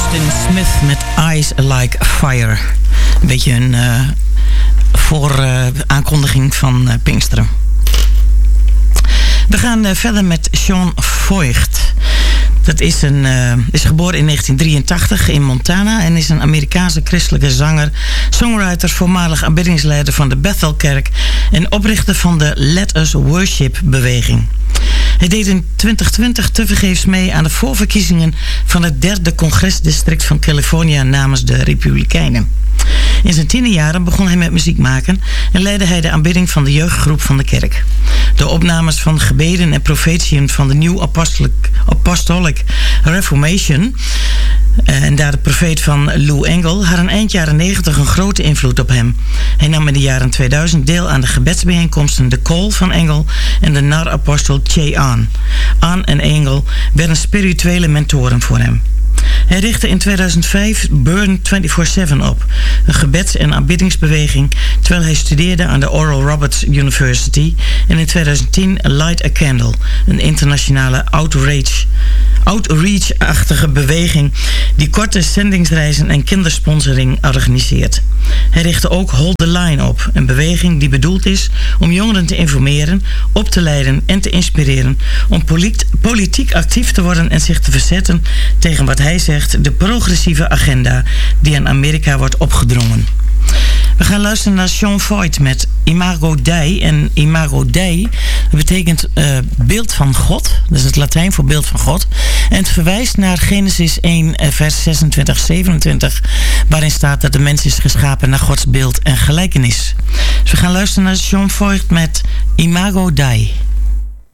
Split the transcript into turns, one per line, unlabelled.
Justin Smith met Eyes Like Fire. Een beetje een aankondiging van Pinksteren. We gaan verder met Sean Feucht. Dat is geboren in 1983 in Montana en is een Amerikaanse christelijke zanger, songwriter, voormalig aanbiddingsleider van de Bethelkerk en oprichter van de Let Us Worship beweging. Hij deed in 2020 tevergeefs mee aan de voorverkiezingen van het 3e congresdistrict van Californië namens de Republikeinen. In zijn tienerjaren begon hij met muziek maken en leidde hij de aanbidding van de jeugdgroep van de kerk. De opnames van gebeden en profetieën van de New Apostolic Reformation en daar de profeet van Lou Engle hadden eind jaren 90 een grote invloed op hem. Hij nam in de jaren 2000 deel aan de gebedsbijeenkomsten De Call van Engle en de nar-apostel Che Ahn. Ahn en Engle werden spirituele mentoren voor hem. Hij richtte in 2005 Burn 24/7 op, een gebeds- en aanbiddingsbeweging, terwijl hij studeerde aan de Oral Roberts University, en in 2010 Light a Candle, een internationale outreach-achtige beweging die korte zendingsreizen en kindersponsoring organiseert. Hij richtte ook Hold the Line op, een beweging die bedoeld is om jongeren te informeren, op te leiden en te inspireren om politiek actief te worden en zich te verzetten tegen wat hij zegt de progressieve agenda die aan Amerika wordt opgedrongen. We gaan luisteren naar Sean Feucht met Imago Dei. En Imago Dei betekent beeld van God. Dat is het Latijn voor beeld van God. En het verwijst naar Genesis 1 vers 26-27... waarin staat dat de mens is geschapen naar Gods beeld en gelijkenis. Dus we gaan luisteren naar Sean Feucht met Imago Dei.